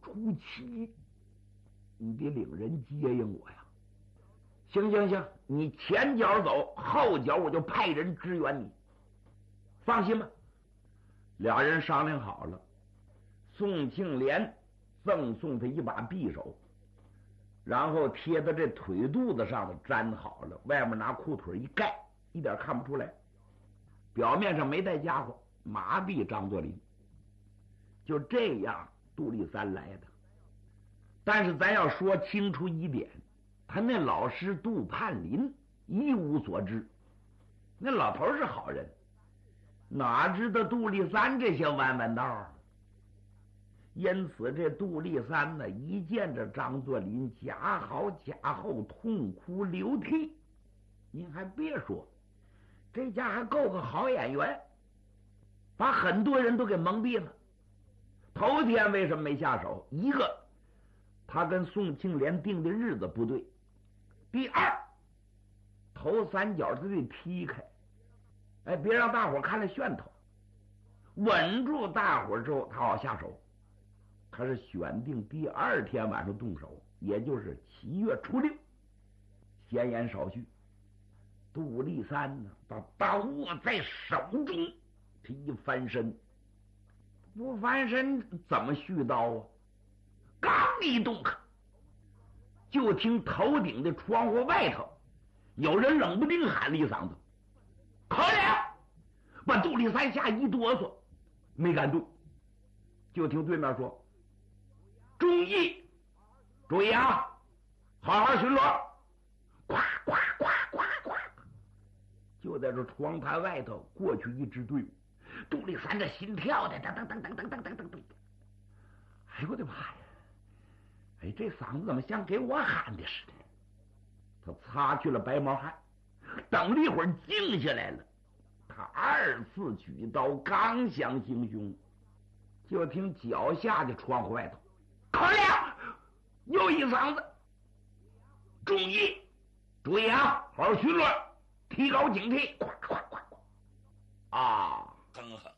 出奇，你得领人接应我呀。行，你前脚走，后脚我就派人支援你，放心吧。俩人商量好了，宋庆莲赠送他一把匕首，然后贴在这腿肚子上头粘好了，外面拿裤腿一盖，一点看不出来。表面上没带家伙，麻痹张作霖。就这样，杜立三来的。但是咱要说清楚一点，他那老师杜盼林一无所知。那老头是好人，哪知道杜立三这些弯弯道。因此这杜立三呢，一见着张作霖，假好假后，痛哭流涕。您还别说，这家还够个好演员，把很多人都给蒙蔽了。头天为什么没下手？一个，他跟宋庆莲定的日子不对；第二，头三脚他得踢开，别让大伙看了炫头，稳住大伙之后，他好下手。他是选定第二天晚上动手，也就是7月初6。闲言少叙，杜立三呢，把刀握在手中，他一翻身，不翻身怎么续刀啊？刚一动，就听头顶的窗户外头有人冷不丁喊了一嗓子：“可怜！”把杜立三吓一哆嗦，没敢动。就听对面说：“注意，注意啊，好好巡逻！”呱呱呱呱呱！就在这窗台外头过去一支队伍，杜立三这心跳的噔噔噔噔噔噔噔噔噔。哎呦我的妈呀！这嗓子怎么像给我喊的似的？他擦去了白毛汗，等了一会儿静下来了。他二次举刀，刚想行凶，就听脚下的窗户外头可亮，又一嗓子：“注意，注意啊，好好巡逻，提高警惕！”呱呱呱呱！啊， 哼哼，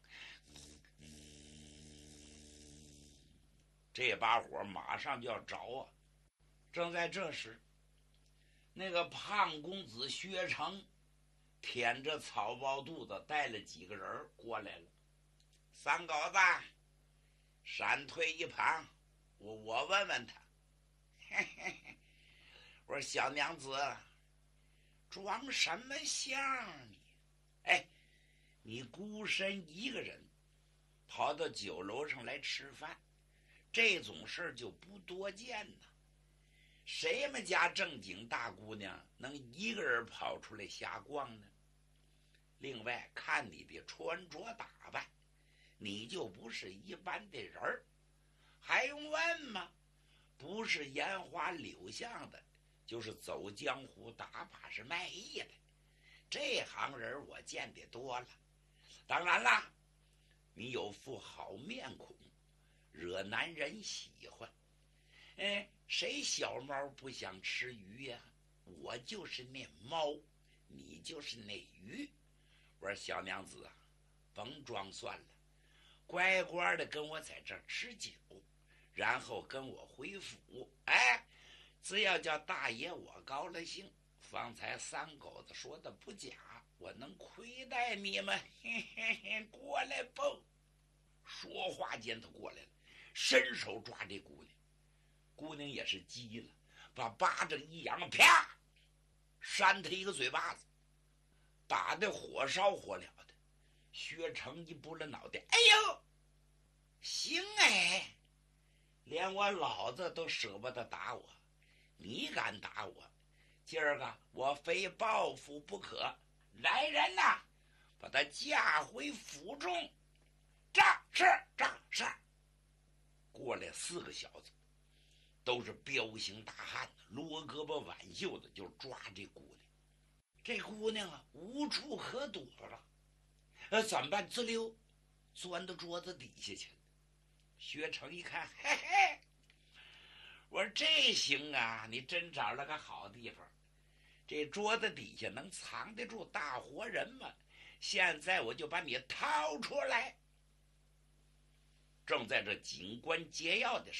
这把火马上就要着啊！正在这时，那个胖公子薛成舔着草包肚子，带了几个人过来了。三狗子，闪退一旁，我问问他。嘿嘿嘿，我说小娘子，装什么相你？你孤身一个人跑到酒楼上来吃饭，这种事就不多见呐。谁们家正经大姑娘能一个人跑出来瞎逛呢？另外看你的穿着打扮，你就不是一般的人儿，还用问吗？不是烟花柳巷的，就是走江湖打把式卖艺的，这行人我见得多了。当然啦，你有副好面孔，惹男人喜欢。谁小猫不想吃鱼呀？我就是那猫，你就是那鱼。我说小娘子啊，甭装算了，乖乖的跟我在这儿吃酒，然后跟我回府。只要叫大爷我高了兴，方才三狗子说的不假，我能亏待你们。嘿嘿嘿，过来吧！说话间他过来了，伸手抓这姑娘。姑娘也是急了，把巴掌一扬，啪，扇他一个嘴巴子，打得火烧火燎的。薛成一拨了脑袋，哎呦，行连我老子都舍不得打我，你敢打我？今儿个我非报复不可！来人呐，把他架回府中！仗是。过来4个小子，都是彪形大汉，罗胳膊挽袖的，就抓这姑娘。这姑娘啊，无处可躲了，怎么办？滋溜，钻到桌子底下去了。薛成一看，嘿嘿，我说这行啊，你真找了个好地方。这桌子底下能藏得住大活人吗？现在我就把你掏出来。正在这警官解药的时候，